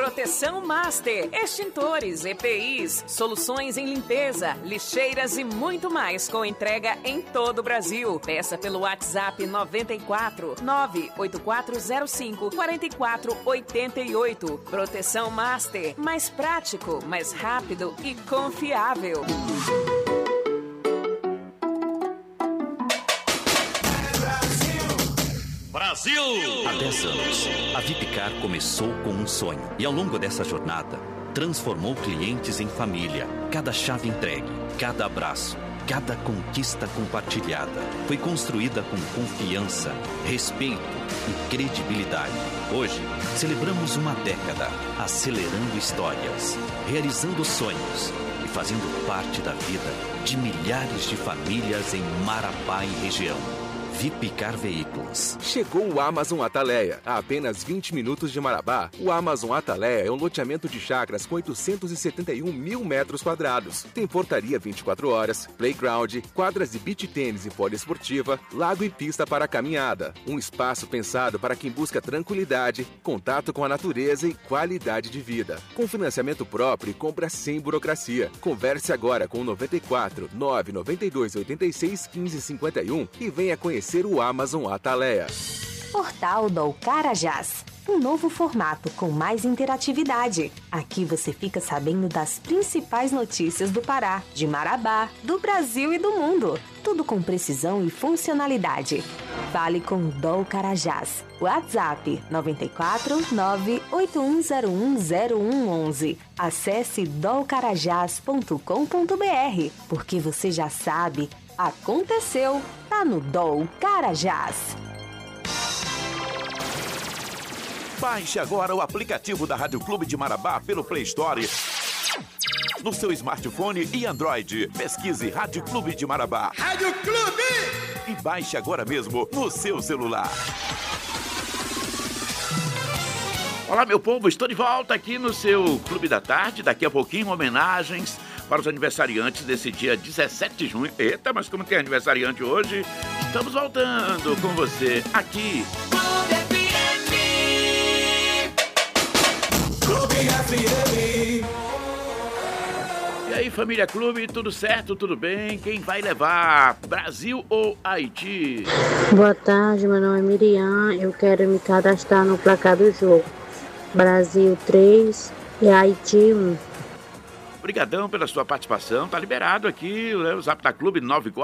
Proteção Master, extintores, EPIs, soluções em limpeza, lixeiras e muito mais com entrega em todo o Brasil. Peça pelo WhatsApp 94 98405 4488. Proteção Master, mais prático, mais rápido e confiável. Brasil! Há 10 anos, a Vipcar começou com um sonho e ao longo dessa jornada, transformou clientes em família. Cada chave entregue, cada abraço, cada conquista compartilhada foi construída com confiança, respeito e credibilidade. Hoje, celebramos uma década, acelerando histórias, realizando sonhos e fazendo parte da vida de milhares de famílias em Marabá e região. Vipcar Veículos. Chegou o Amazon Ataleia. A apenas 20 minutos de Marabá, o Amazon Ataleia é um loteamento de chácaras com 871 mil metros quadrados. Tem portaria 24 horas, playground, quadras de beach tênis e poliesportiva, lago e pista para caminhada. Um espaço pensado para quem busca tranquilidade, contato com a natureza e qualidade de vida. Com financiamento próprio e compra sem burocracia. Converse agora com 94 992 86 15 51 e venha conhecer o Amazon Ataleia. Portal do Carajás. Um novo formato com mais interatividade. Aqui você fica sabendo das principais notícias do Pará, de Marabá, do Brasil e do mundo. Tudo com precisão e funcionalidade. Fale com o DOL Carajás. WhatsApp 94 981010111. Acesse dolcarajás.com.br. Porque você já sabe, aconteceu, tá no DOL Carajás. Baixe agora o aplicativo da Rádio Clube de Marabá pelo Play Store, no seu smartphone e Android. Pesquise Rádio Clube de Marabá. Rádio Clube! E baixe agora mesmo no seu celular. Olá, meu povo, estou de volta aqui no seu Clube da Tarde. Daqui a pouquinho, homenagens para os aniversariantes desse dia 17 de junho. Eita, mas como tem aniversariante hoje, estamos voltando com você aqui. Clube FM. E aí, família Clube, tudo certo, tudo bem? Quem vai levar, Brasil ou Haiti? Boa tarde, meu nome é Miriam, eu quero me cadastrar no placar do jogo. Brasil 3 e Haiti 1. Obrigadão pela sua participação, tá liberado aqui, né? O Zap da Clube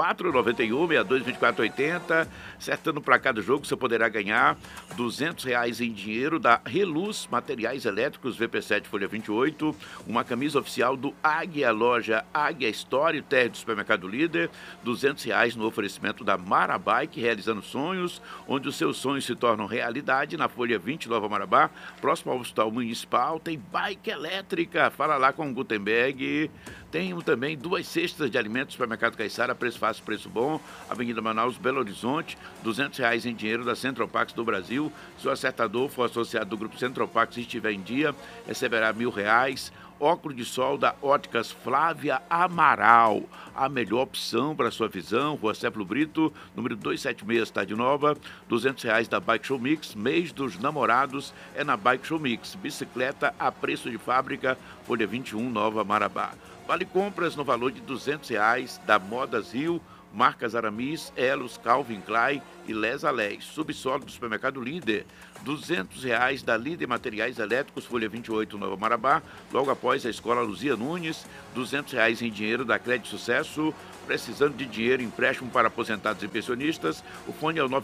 9491622480, acertando o placar do jogo, você poderá ganhar R$200 em dinheiro da Reluz Materiais Elétricos VP7 Folha 28, uma camisa oficial do Águia, loja Águia Store, térreo do Supermercado Líder, R$200 no oferecimento da Marabike, realizando sonhos, onde os seus sonhos se tornam realidade, na Folha 20, Nova Marabá, próximo ao Hospital Municipal, tem bike elétrica, fala lá com o Gutenberg. Tenho também 2 cestas de alimentos, Supermercado Caiçara, preço fácil, preço bom, Avenida Manaus, Belo Horizonte, R$200 em dinheiro da Centropax do Brasil. Se o acertador for associado do Grupo Centropax e estiver em dia, receberá R$1.000. Óculos de sol da Óticas Flávia Amaral, a melhor opção para sua visão. Rua Céfalo Brito, número 276, Cidade Nova. R$200 da Bike Show Mix, mês dos namorados é na Bike Show Mix. Bicicleta a preço de fábrica, Folha 21, Nova Marabá. Vale compras no valor de R$200 da Modas Rio, marcas Aramis, Elos, Calvin Klein e Les Alés. Subsolo do Supermercado Líder, R$200 da Líder Materiais Elétricos, Folha 28, Nova Marabá. Logo após a Escola Luzia Nunes, R$200 em dinheiro da Crédito Sucesso. Precisando de dinheiro, empréstimo para aposentados e pensionistas. O fone é o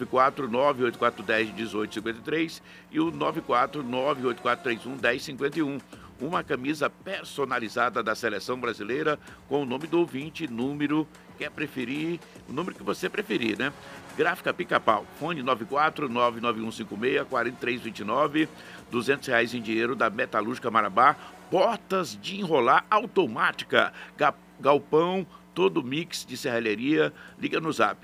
94984101853 e o 94984311051. Uma camisa personalizada da Seleção Brasileira com o nome do ouvinte, número o número que você preferir, né? Gráfica Pica-Pau, fone 94991564329, R$200 em dinheiro da Metalúrgica Marabá, portas de enrolar automática, galpão todo mix de serralheria. Liga no zap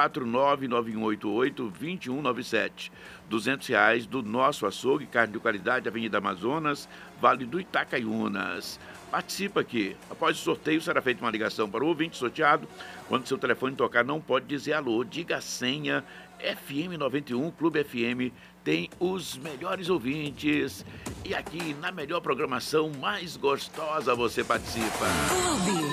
949-9188-2197. R$200 do nosso açougue, carne de qualidade, Avenida Amazonas, Vale do Itacaiunas. Participa aqui. Após o sorteio, será feita uma ligação para o ouvinte sorteado. Quando seu telefone tocar, não pode dizer alô, diga a senha. FM 91, Clube FM, tem os melhores ouvintes. E aqui, na melhor programação, mais gostosa, você participa.